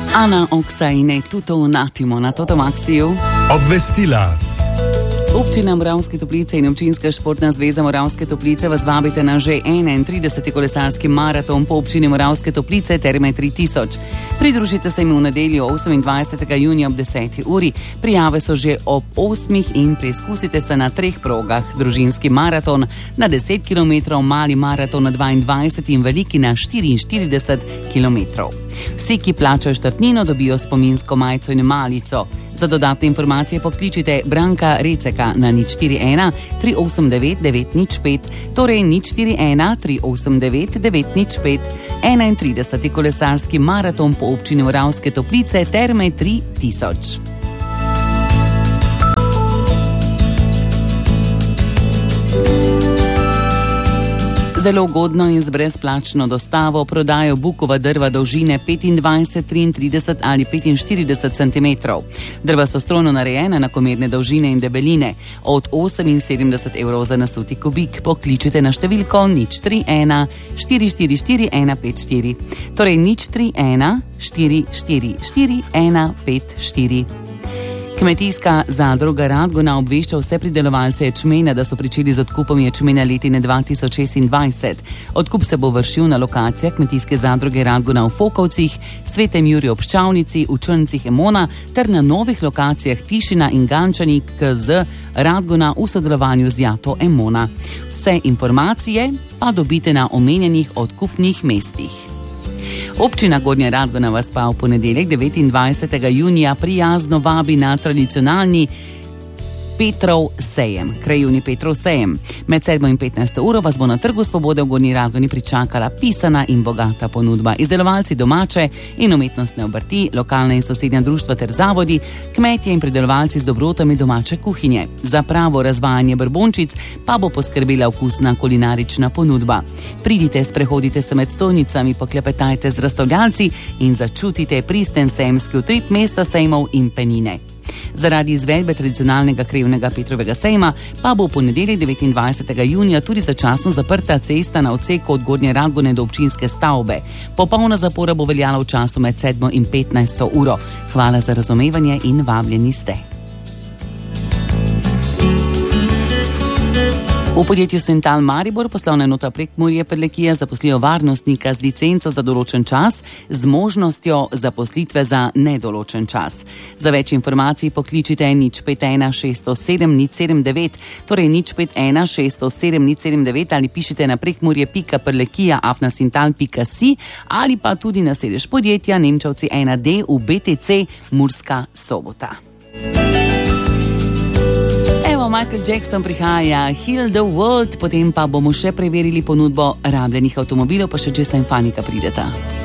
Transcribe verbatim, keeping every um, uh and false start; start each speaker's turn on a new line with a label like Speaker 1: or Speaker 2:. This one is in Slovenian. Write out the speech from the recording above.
Speaker 1: Ana Oksa in je tutto un attimo na Totomaxiju.
Speaker 2: Obvestila.
Speaker 1: Občina Moravske Toplice in Občinska športna zveza Moravske Toplice vas vabite na že enaintrideseti kolesarski maraton po občini Moravske Toplice Terme tri tisoč. Pridružite se jim v nedeljo osemindvajsetega junija ob deseti uri. Prijave so že ob osmih in preizkusite se na treh progah. Družinski maraton na deset kilometrov, mali maraton na dvaindvajset in veliki na štiriinštirideset kilometrov. Vsi, ki plačajo štartnino, dobijo spominsko majico in malico. Za dodatne informacije pokličite Branka Receka na nič štiri ena tri osem devet devet nič pet, torej nič štiri ena tri osem devet devet nič pet. enaintrideseti kolesarski maraton po občini Moravske Toplice Terme tri tisoč. Zelo ugodno in z brezplačno dostavo prodajo bukova drva dolžine petindvajset, triintrideset ali petinštirideset centimetrov. Drva so strojno narejena, enakomerne dolžine in debeline. Od oseminsedemdeset evrov za nasuti kubik. Pokličite na številko nič tri ena štiri štiri štiri ena pet štiri. Torej nič tri ena štiri štiri štiri ena pet štiri. Kmetijska zadruga Radgona obvešča vse pridelovalce ječmena, da so pričeli z odkupom ječmena letine dva tisoč šestindvajset. Odkup se bo vršil na lokacijah Kmetijske zadruge Radgona v Fokovcih, Svetem Juriju ob Ščavnici, v Črncih Emona ter na novih lokacijah Tišina in Gančanik z Radgona v sodelovanju z Jato Emona. Vse informacije pa dobite na omenjenih odkupnih mestih. Občina Gornja Radgona vas pa v ponedeljek devetindvajsetega junija prijazno vabi na tradicionalni Petrov sejem, krajevni Petrov sejem. Med sedmo in petnajsto uro vas bo na Trgu Svobode v Gornji Radgoni pričakala pisana in bogata ponudba. Izdelovalci domače in umetnostne obrti, lokalne in sosednja društva ter zavodi, kmetje in pridelovalci z dobrotami domače kuhinje. Za pravo razvajanje brbončic pa bo poskrbela okusna kulinarična ponudba. Pridite, sprehodite se med stojnicami, poklepetajte z razstavljalci in začutite pristen sejemski utrip mesta sejmov in penine. Zaradi izvedbe tradicionalnega krajevnega Petrovega sejma pa bo v ponedeljek devetindvajsetega junija tudi začasno zaprta cesta na odseku od Gornje Radgone do občinske stavbe. Popolna zapora bo veljala v času med sedmo in petnajsto uro. Hvala za razumevanje in vabljeni ste. V podjetju Sental Maribor poslovna enota Prekmurje Prlekija zaposlijo varnostnika z licenco za določen čas z možnostjo zaposlitve za nedoločen čas. Za več informacij pokličite nič pet ena šest nula sedem nič sedem devet, torej nič pet ena šest nula sedem nič sedem devet ali pišite na prekmurje pika prlekija afna sental pika si ali pa tudi na sedež podjetja Nemčevci ena D v B T C Murska Sobota. Michael Jackson prihaja, Heal the World, potem pa bomo še preverili ponudbo rabljenih avtomobilov, pa še Jessa in Fanika prideta.